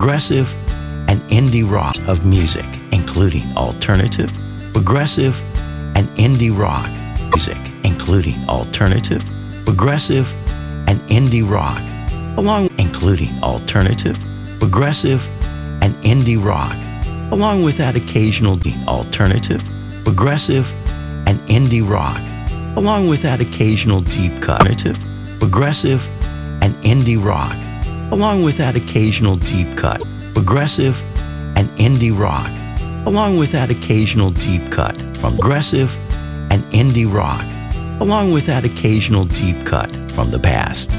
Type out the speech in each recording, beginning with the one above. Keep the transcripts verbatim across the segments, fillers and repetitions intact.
progressive, and indie rock of music, including alternative, progressive, and indie rock music, including alternative, progressive, and indie rock, along including alternative, progressive, and indie rock, along with that occasional alternative, progressive, and indie rock, along with that occasional deep cut, alternative, progressive, and indie rock, along with that occasional deep cut, progressive, and indie rock, along with that occasional deep cut from progressive and indie rock, along with that occasional deep cut from the past,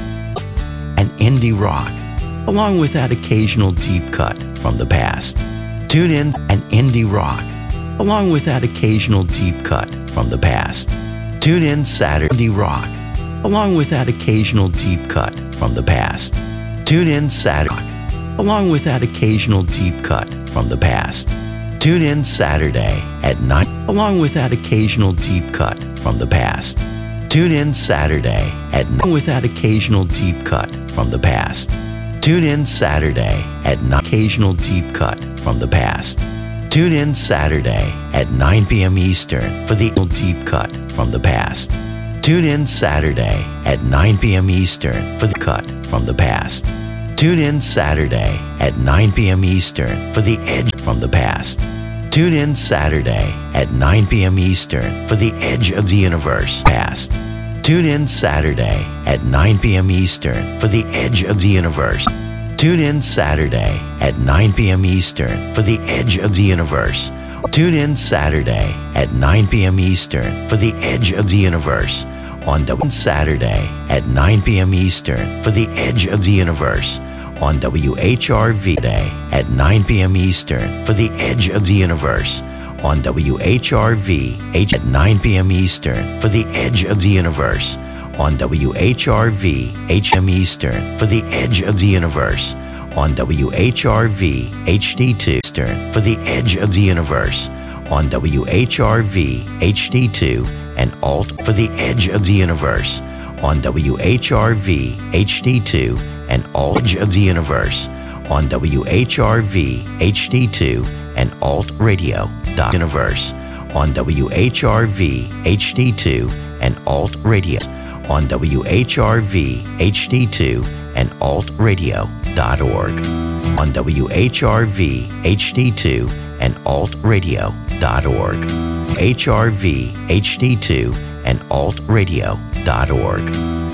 and indie rock, along with that occasional deep cut from the past. Tune in and indie rock, along with that occasional deep cut from the past. Tune in Saturday rock, along with that occasional deep cut from the past. Tune in Saturday, along with that occasional deep cut from the past. Tune in Saturday at night, along with that occasional deep cut from the past. Tune in Saturday at night with that occasional deep cut from the past. Tune in Saturday at night, occasional deep cut from the past. Tune in Saturday at nine p.m. Eastern for the deep cut from the past. Tune in Saturday at nine p.m. Eastern for the cut from the past. Tune in Saturday at nine p.m. Eastern for the edge from the past. Tune in Saturday at nine p.m. Eastern for the edge of the universe past. Tune in Saturday at nine p.m. Eastern for the edge of the universe. Tune in Saturday at nine p.m. Eastern for the edge of the universe. Tune in Saturday at nine p.m. Eastern for the edge of the universe. On W Saturday at nine p.m. Eastern for the edge of the universe. On W H R V Day at nine p.m. Eastern for the edge of the universe. On W H R V H at nine p.m. Eastern for the edge of the universe. On W H R V H M Eastern for the edge of the universe. On W H R V H D two Eastern for the edge of the universe. On W H R V H D two and Alt for the edge of the universe. On W H R V H D two and Alt edge of the universe. On W H R V H D two and Alt Radio dot universe. On W H R V H D two and Alt Radio. On W H R V H D two and Alt Radio dot org. On W H R V H D two and Alt Radio dot org. H R V H D two and Alt Radio dot org.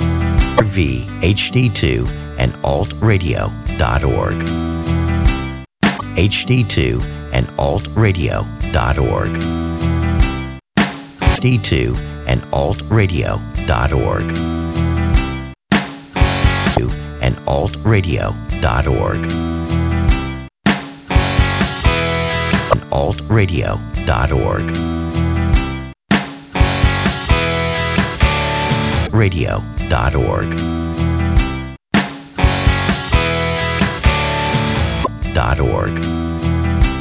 V H D two and Alt Radio dot org. H D two and Alt Radio dot org. H D two and Alt Radio dot org. And Alt Radio dot org. And Alt Radio dot org. Radio dot org. Dot org.